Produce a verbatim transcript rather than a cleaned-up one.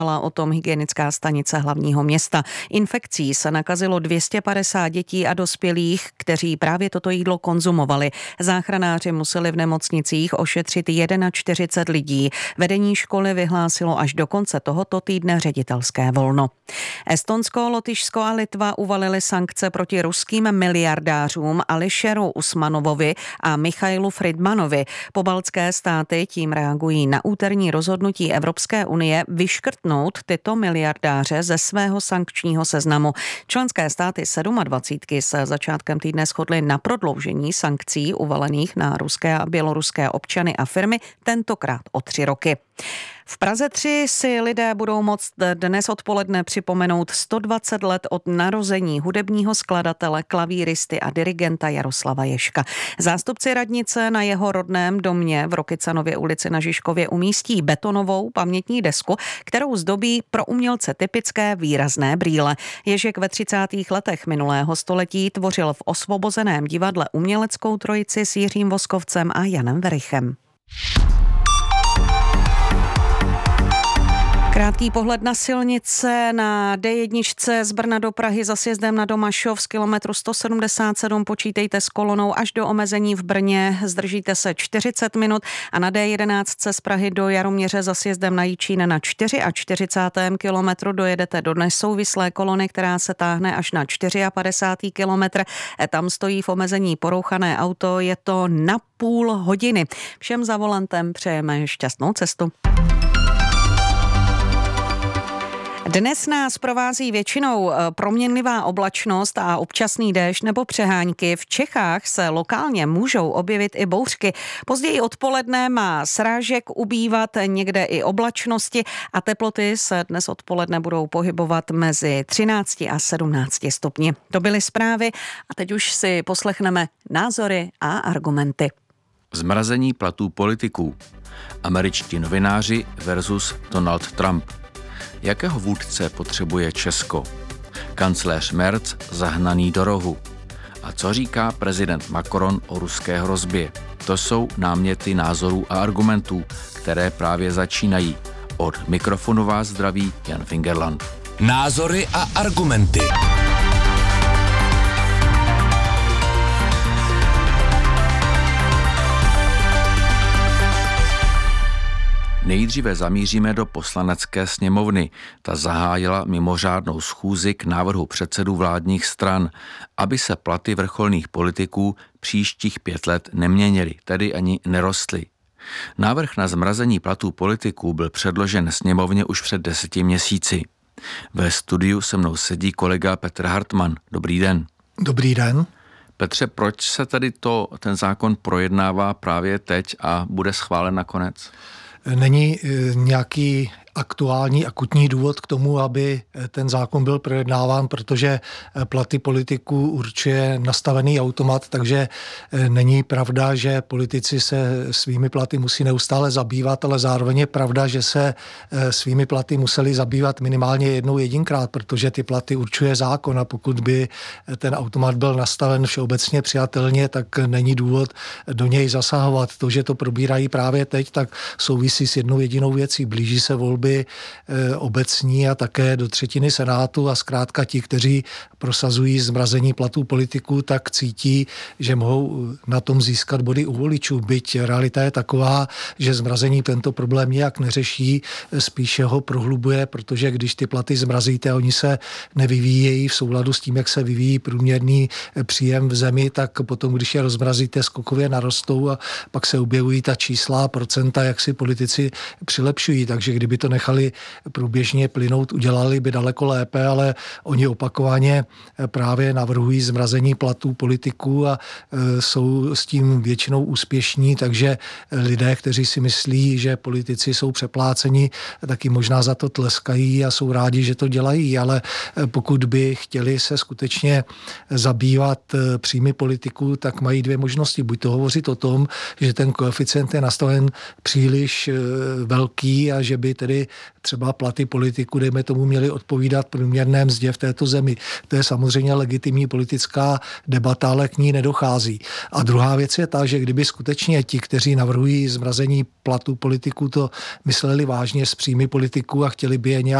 O tom hygienická stanice hlavního města. Infekcí se nakazilo dvě stě padesát dětí a dospělých, kteří právě toto jídlo konzumovali. Záchranáři museli v nemocnicích ošetřit čtyřicet jedna lidí. Vedení školy vyhlásilo až do konce tohoto týdne ředitelské volno. Estonsko, Lotyšsko a Litva uvalili sankce proti ruským miliardářům Ališeru Usmanovovi a Michailu Friedmanovi. Pobaltské státy tím reagují na úterní rozhodnutí Evropské unie vyškrtnout tyto miliardáře ze svého sankčního seznamu. Členské státy dvacet sedm se začátkem týdne shodly na prodloužení sankcí uvalených na ruské a běloruské občany a firmy, tentokrát o tři roky. V Praze tři si lidé budou moct dnes odpoledne připomenout sto dvacet let od narození hudebního skladatele, klavíristy a dirigenta Jaroslava Ježka. Zástupci radnice na jeho rodném domě v Rokycanově ulici na Žižkově umístí betonovou pamětní desku, kterou zdobí pro umělce typické výrazné brýle. Ježek ve třicátých letech minulého století tvořil v Osvobozeném divadle uměleckou trojici s Jiřím Voskovcem a Janem Verichem. Krátký pohled na silnice. Na D jedna z Brna do Prahy za sjezdem na Domašov z kilometru sto sedmdesát sedm počítejte s kolonou až do omezení v Brně, zdržíte se čtyřicet minut a na D jedenáct z Prahy do Jaroměře za sjezdem na Jičín na čtyřicátém čtvrtém kilometru dojedete do nesouvislé kolony, která se táhne až na padesátý čtvrtý kilometr. Tam stojí v omezení porouchané auto, je to na půl hodiny. Všem za volantem přejeme šťastnou cestu. Dnes nás provází většinou proměnlivá oblačnost a občasný déšť nebo přehánky. V Čechách se lokálně můžou objevit i bouřky. Později odpoledne má srážek ubývat, někde i oblačnosti a teploty se dnes odpoledne budou pohybovat mezi třinácti a sedmnácti stupni. To byly zprávy a teď už si poslechneme názory a argumenty. Zmrazení platů politiků. Američtí novináři versus Donald Trump. Jakého vůdce potřebuje Česko? Kancléř Merz zahnaný do rohu. A co říká prezident Macron o ruské hrozbě? To jsou náměty názorů a argumentů, které právě začínají. Od mikrofonu vás zdraví Jan Fingerland. Názory a argumenty. Nejdříve zamíříme do Poslanecké sněmovny. Ta zahájila mimořádnou schůzi k návrhu předsedů vládních stran, aby se platy vrcholných politiků příštích pět let neměnily, tedy ani nerostly. Návrh na zmrazení platů politiků byl předložen sněmovně už před deseti měsíci. Ve studiu se mnou sedí kolega Petr Hartmann. Dobrý den. Dobrý den. Petře, proč se tady to, ten zákon projednává právě teď a bude schválen nakonec? Není nějaký aktuální, akutní důvod k tomu, aby ten zákon byl projednáván, protože platy politiků určuje nastavený automat, takže není pravda, že politici se svými platy musí neustále zabývat, ale zároveň je pravda, že se svými platy museli zabývat minimálně jednou jedinkrát, protože ty platy určuje zákon a pokud by ten automat byl nastaven všeobecně přijatelně, tak není důvod do něj zasahovat. To, že to probírají právě teď, tak souvisí s jednou jedinou věcí. Blíží se volby obecní a také do třetiny Senátu a zkrátka ti, kteří prosazují zmrazení platů politiků, tak cítí, že mohou na tom získat body u voličů. Byť realita je taková, že zmrazení tento problém nijak neřeší, spíše ho prohlubuje, protože když ty platy zmrazíte, oni se nevyvíjejí v souladu s tím, jak se vyvíjí průměrný příjem v zemi, tak potom, když je rozmrazíte, skokově narostou a pak se objevují ta čísla a procenta, jak si politici přilepšují. Takže kdyby to nechali průběžně plynout, udělali by daleko lépe, ale oni opakovaně právě navrhují zmrazení platů politiků a e, jsou s tím většinou úspěšní, takže lidé, kteří si myslí, že politici jsou přepláceni, taky možná za to tleskají a jsou rádi, že to dělají, ale pokud by chtěli se skutečně zabývat příjmy politiků, tak mají dvě možnosti. Buď to hovořit o tom, že ten koeficient je nastaven příliš velký a že by tedy by třeba platy politiků, dejme tomu, měly odpovídat průměrné mzdě v této zemi. To je samozřejmě legitimní politická debata, ale k ní nedochází. A druhá věc je ta, že kdyby skutečně ti, kteří navrhují zmrazení platů politiků, to mysleli vážně s příjmy politiků a chtěli by je nějak